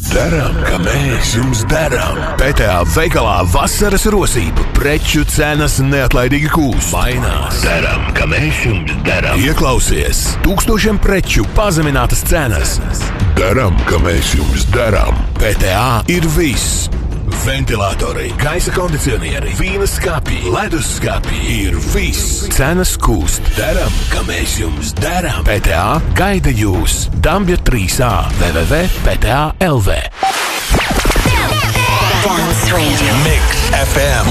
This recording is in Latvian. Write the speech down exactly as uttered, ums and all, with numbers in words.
Darām, ka mēs jums darām. P T A veikalā vasaras rosība. Preču cenas neatlaidīgi kūst. Mainās. Darām, ka mēs jums darām. Ieklausies. Tūkstošiem preču pazeminātas cenas. Darām, ka mēs jums darām. P T A ir viss. Ventilatori, gaisa kondicionieri, vīna skāpji, ledus skāpji ir viss. Cenas kūst. Darām, ka mēs jums darām. P T A gaida jūs. Dambja trīs A w w w punkt p t a punkt l v. Dance Radio. Mix F M.